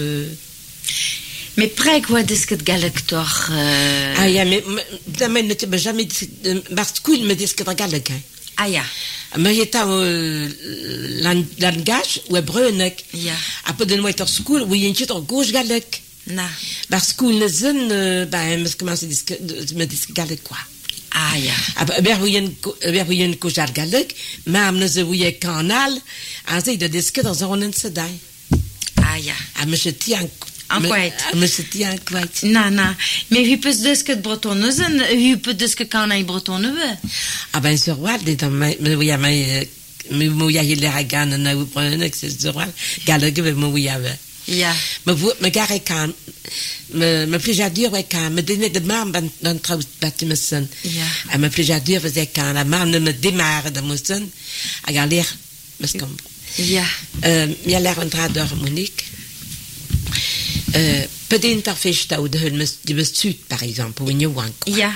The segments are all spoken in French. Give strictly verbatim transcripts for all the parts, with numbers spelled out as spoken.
Mais près quoi de ce que de galactor euh... Ah ja, mais mais ne t'ai jamais parce qu'il me dit ce que de galak. Ah ja. Maar je taal langage ou bruinek. Ja. Après de noiter school, oui, een chit en gauche galek. Na. Parce que le zin, ben, mas comment se dit me dit galek quoi. Ah ja. Aber wer woyen wer woyen ko jar galek, maar am ze woye kanal, an ze de diske dans un sedai. Ah ja. A me se tian En kwijt. A me se tian kwijt. Na na. Mais wie peut de ce que de bretonnezen, wie peut de ce que quand on bretonne veut. Ah ben sur wat dit dan me woya me me woya hier la gana na u prendre que c'est sur wat galek me woya ve. Ja. Me me gare kan me me pleja dire ouais kan me donner de mam dans trouws bâtiment. Ja. A me pleja dire faisait kan la mam ne me démarre de mossen a galer parce que Ja. euh il y a l'air en train de Monique. Euh peut-être interfecht ou de de bestuut par exemple ou une wank. Ja.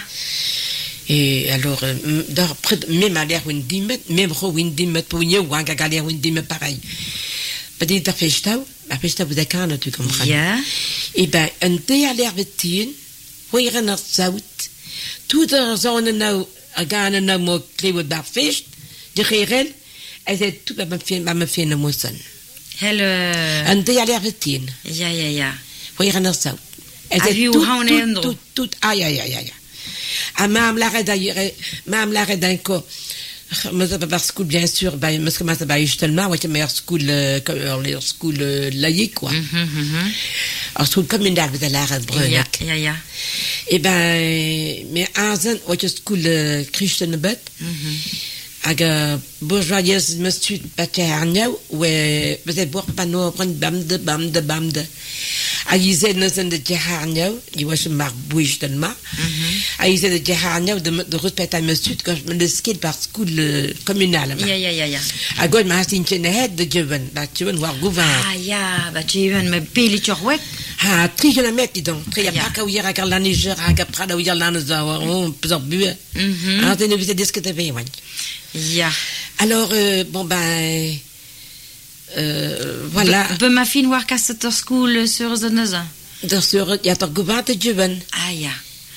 Et alors dans près même à l'air une dimet même ro une dimet pour une wank à galer une dimet pareil. Peut-être interfecht ou la festa vous d'accord tu comprends. Ja. Et ben un thé à l'air vetien, hoire naar zout. Tout dans zone nou a gane nou mo klewe daar feest. De gerel elle est tout à me faire me faire une moisson. Hele. Un thé à l'air vetien. Ja ja ja. Hoire naar zout. Elle est tout tout tout aïe aïe aïe aïe. Ah mam la d'ailleurs mam la d'un co. Mais ça par school bien sûr ben parce que moi ça va justement ouais meilleur school comme les school laïque quoi. Mhm. Alors school communal vous allez à Brune. Ja ja ja. Et ben mais un ouais school christian bet. Mhm. Aga bourgeoisie monsieur paternel ouais peut-être boire pas nous prendre bam de bam de bam de a yize no sen de jaharnyo il was mar bouistement a yize de jaharnyo de de respect à monsieur quand je me le skill par school communal Ja ja ja ja. a god ma sin chene head de jeven ba jeven war gouvern Ah ja, ba jeven me peli chorwek. ha tri je la mec donc tri ya pas ka uira ka la niger a ka prada uira la nos on peut bu Mhm. ah tu ne visite disque de veille Ja. alors euh, bon ben euh, voilà. Be ma fin war kasseter school sur Zeneza. Dans sur il y a ton gouverneur de jeven. Ah ja.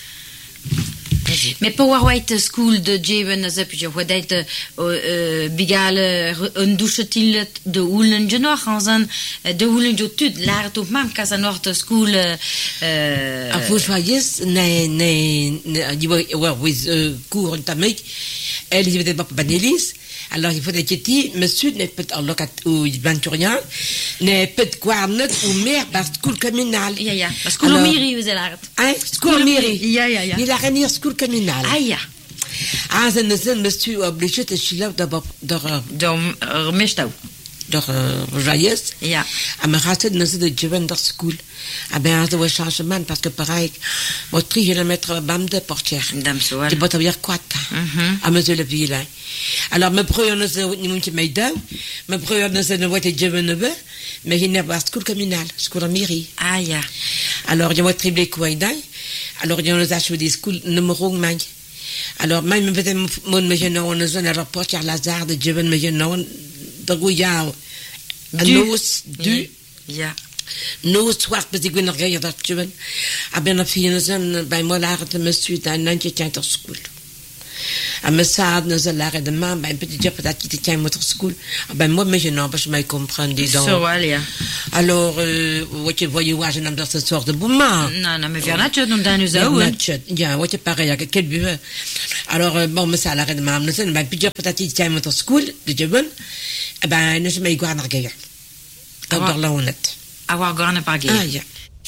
Mais pas war white school de jeven ze puis je vois d'être bigale un douchetil de Ulen genoch en de Ulen jo tud l'art op mam casa nord school euh a vous voyez ne ne you were with cours tamik elle y avait pas banelis. Alors il faut des petits monsieur n'est pas en locat ou venturien n'est pas de quarnet ou mère par school communal. Ja ja, school mairie vous l'art. Hein, school mairie. Ja ja ja. Il a réuni school communal. Ah ja. Ah c'est un monsieur obligé de chiler d'abord de de mestau. de joyeuse. Ja. À me rater de de jeune dans school. Ah ben ça va changement parce que pareil moi tri je le mettre bam de portière. Dame soal. Tu peux te dire quoi? Mhm. À mesure le vilain. Alors me prends ne se ni mon qui m'aide. Me prends ne se ne voit jeune ne veut mais il n'est pas school communal, school mairie. Ah ja. Alors il y a triplé quoi idée. Alors il y a nos achats des school numéro mag. Alors même peut-être mon monsieur non on zone alors portière Lazare de jeune monsieur non de Gouillard. Nous du ja. Nous soir petit que nous regardons jeune. Ah ben la fille nous zone ben moi là de monsieur dans ninety-eight school. À me ça nous a l'arrêt de main ben petit dire peut-être qu'il tient notre school. Ah ben moi mais je n'en pas je me comprendre dis donc. So ja. Alors euh what you voyez moi je n'aime pas ce sort de bouma. Non non mais viens là tu nous donnes nous ah. Ja, what you pareil avec quel but. Alors bon mais ça l'arrêt de main nous ben petit dire peut-être qu'il tient notre school de jeune. Ah ben nous je me iguane regarder. Quand là on est. Avoir gone pas gay. Ah ja.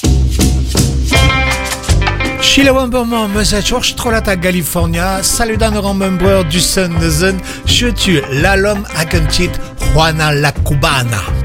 Chilawamberman Massachusetts Trollata California, saludan au membre du Sun Zen, je tue l'alum à Juana la Cubana.